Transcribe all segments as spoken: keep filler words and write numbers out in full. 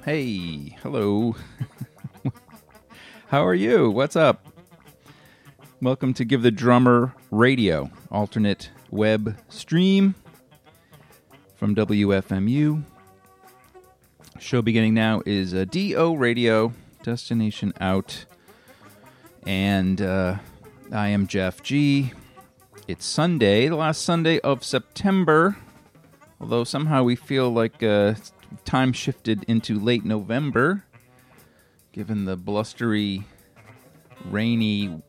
Hey, hello. How are you? What's up? Welcome to Give the Drummer Radio, alternate web stream from W F M U. Show beginning now is uh, D O Radio, Destination Out. And uh, I am Jeff G. It's Sunday, the last Sunday of September. Although somehow we feel like uh, time shifted into late November, given the blustery, rainy,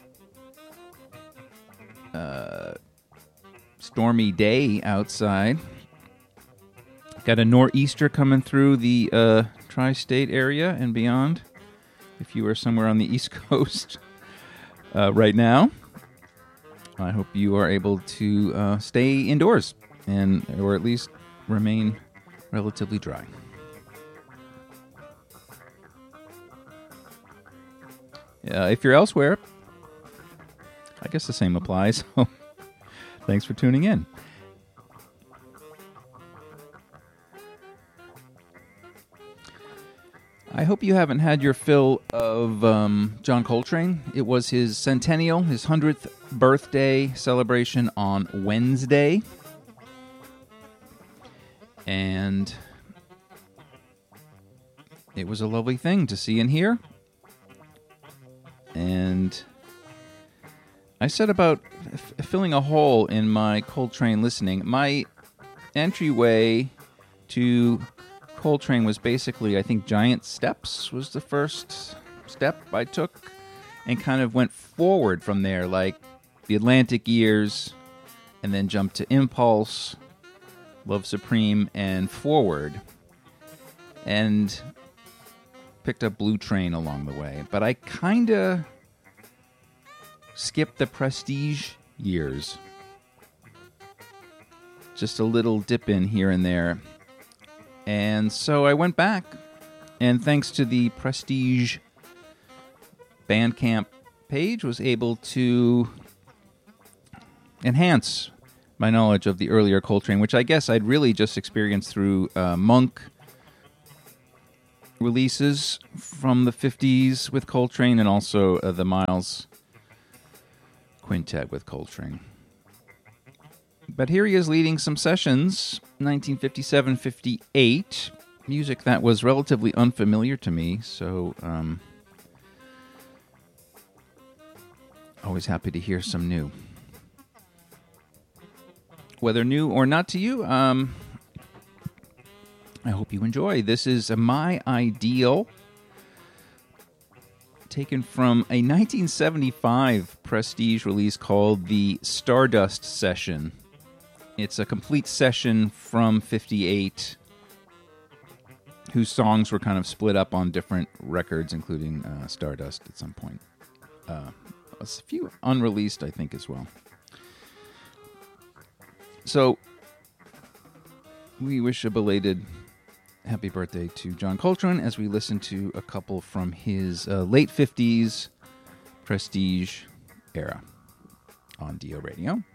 uh, stormy day outside. Got a nor'easter coming through the uh, tri-state area and beyond. If you are somewhere on the East Coast uh, right now, I hope you are able to uh, stay indoors and, or at least remain relatively dry. Uh, if you're elsewhere, I guess the same applies. So, thanks for tuning in. I hope you haven't had your fill of um, John Coltrane. It was his centennial, his hundredth birthday celebration on Wednesday. And it was a lovely thing to see and hear. And I set about f- filling a hole in my Coltrane listening. My entryway to Coltrane was basically, I think, Giant Steps was the first step I took, and kind of went forward from there, like the Atlantic Years, and then jumped to Impulse, Love Supreme, and Forward, and picked up Blue Train along the way. But I kind of skipped the Prestige years. Just a little dip in here and there. And so I went back, and thanks to the Prestige Bandcamp page, was able to enhance my knowledge of the earlier Coltrane, which I guess I'd really just experienced through uh, Monk releases from the fifties with Coltrane, and also uh, the Miles Quintet with Coltrane. But here he is leading some sessions, nineteen fifty-seven fifty-eight, music that was relatively unfamiliar to me, so um, always happy to hear some new. Whether new or not to you, um, I hope you enjoy. This is My Ideal, taken from a nineteen seventy-five Prestige release called the Stardust Session. It's a complete session from fifty-eight, whose songs were kind of split up on different records, including uh, Stardust at some point. Uh, a few unreleased, I think, as well. So, we wish a belated happy birthday to John Coltrane as we listen to a couple from his uh, late fifties Prestige era on D O Radio.